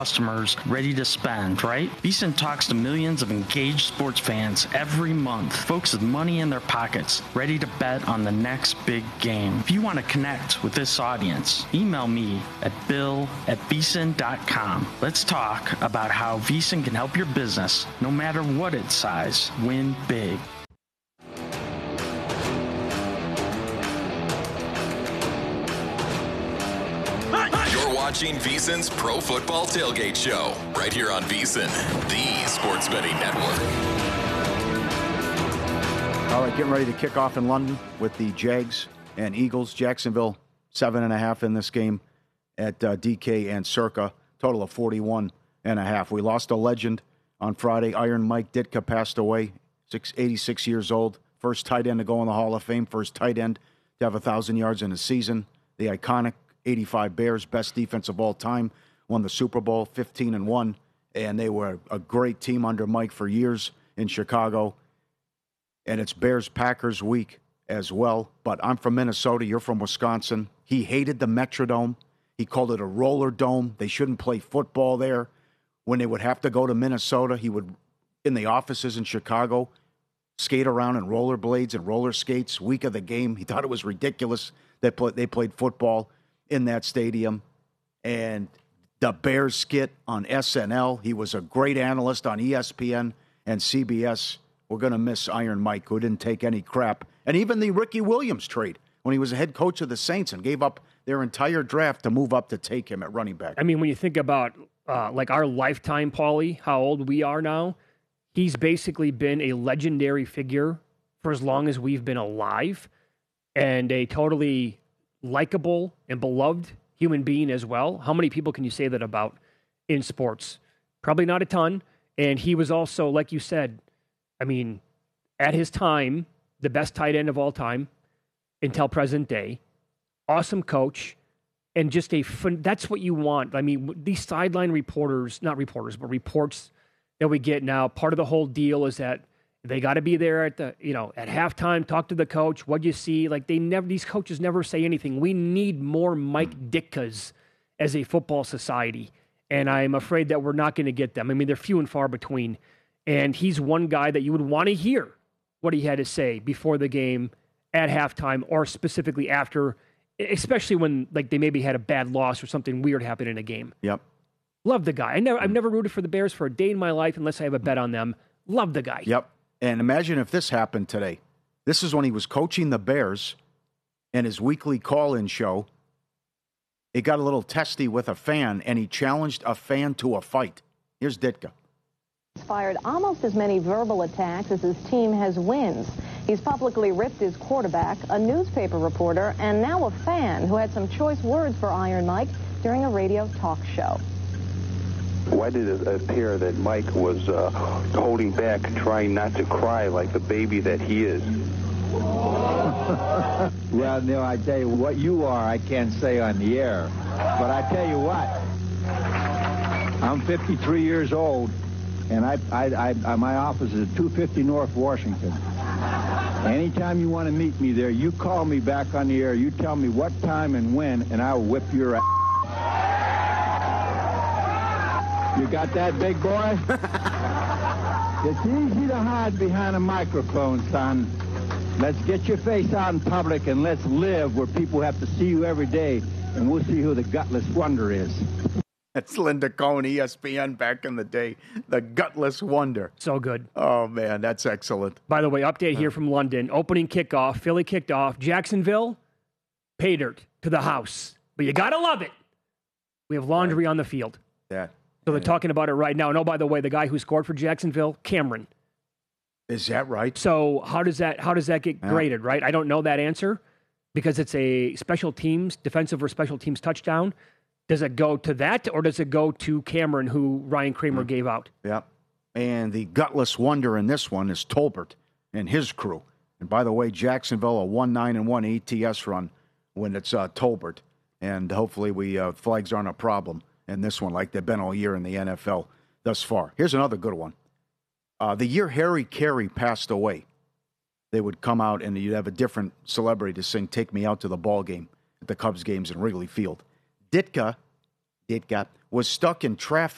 customers ready to spend, right? VSiN talks to millions of engaged sports fans every month, folks with money in their pockets, ready to bet on the next big game. If you want to connect with this audience, email me at bill@vsin.com. Let's talk about how VSiN can help your business, no matter what its size, win big. Watching VSiN's Pro Football Tailgate Show right here on VSiN, the sports betting network. All right, getting ready to kick off in London with the Jags and Eagles. Jacksonville 7.5 in this game at DK and Circa. Total of 41.5. We lost a legend on Friday. Iron Mike Ditka passed away, 86 years old. First tight end to go in the Hall of Fame. First tight end to have 1,000 yards in a season. The iconic 85 Bears, best defense of all time, won the Super Bowl 15-1, and they were a great team under Mike for years in Chicago. And it's Bears-Packers week as well. But I'm from Minnesota. You're from Wisconsin. He hated the Metrodome. He called it a roller dome. They shouldn't play football there. When they would have to go to Minnesota, he would, in the offices in Chicago, skate around in rollerblades and roller skates week of the game. He thought it was ridiculous that they played football in that stadium. And the Bears skit on SNL. He was a great analyst on ESPN and CBS. We're going to miss Iron Mike, who didn't take any crap. And even the Ricky Williams trade, when he was the head coach of the Saints and gave up their entire draft to move up to take him at running back. I mean, when you think about like our lifetime, Paulie, how old we are now, he's basically been a legendary figure for as long as we've been alive, and a totally likable and beloved human being as well. How many people can you say that about in sports? Probably not a ton. And he was also, like you said, I mean, at his time, the best tight end of all time until present day. Awesome coach. And just that's what you want. I mean, these sideline reporters, not reporters, but reports that we get now, part of the whole deal is that they got to be there at at halftime, talk to the coach. What'd you see? Like these coaches never say anything. We need more Mike Ditkas as a football society. And I'm afraid that we're not going to get them. I mean, they're few and far between. And he's one guy that you would want to hear what he had to say before the game, at halftime, or specifically after, especially when like they maybe had a bad loss or something weird happened in a game. Yep. Love the guy. I've never rooted for the Bears for a day in my life unless I have a bet on them. Love the guy. Yep. And imagine if this happened today. This is when he was coaching the Bears and his weekly call-in show. It got a little testy with a fan, and he challenged a fan to a fight. Here's Ditka. He's fired almost as many verbal attacks as his team has wins. He's publicly ripped his quarterback, a newspaper reporter, and now a fan who had some choice words for Iron Mike during a radio talk show. Why did it appear that Mike was holding back, trying not to cry like the baby that he is? Well, Neil, I tell you, what you are, I can't say on the air. But I tell you what, I'm 53 years old, and my office is at 250 North Washington. Anytime you want to meet me there, you call me back on the air. You tell me what time and when, and I'll whip your ass. You got that, big boy? It's easy to hide behind a microphone, son. Let's get your face out in public and let's live where people have to see you every day, and we'll see who the gutless wonder is. That's Linda Cohn, ESPN back in the day. The gutless wonder. So good. Oh, man, that's excellent. By the way, update here from London. Opening kickoff. Philly kicked off. Jacksonville, pay dirt to the house. But you got to love it. We have laundry on the field. Yeah. So they're talking about it right now. And oh, by the way, the guy who scored for Jacksonville, Cameron. Is that right? So how does that get graded, right? I don't know that answer because it's a special teams, defensive or special teams touchdown. Does it go to that, or does it go to Cameron, who Ryan Kramer gave out? Yep. And the gutless wonder in this one is Tolbert and his crew. And by the way, Jacksonville, a 1-9-1 ATS run when it's Tolbert. And hopefully flags aren't a problem in this one like they've been all year in the NFL thus far. Here's another good one. The year Harry Carey passed away, they would come out and you'd have a different celebrity to sing "Take Me Out to the Ball Game" at the Cubs games in Wrigley Field. Ditka was stuck in traffic